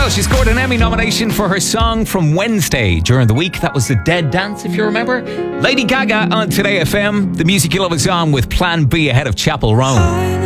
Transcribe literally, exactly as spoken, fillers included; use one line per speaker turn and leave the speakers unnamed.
Well, she scored an Emmy nomination for her song from Wednesday during the week. That was The Dead Dance, if you remember. Lady Gaga on Today F M. The music you love is on with Plan B ahead of Chapel Roan.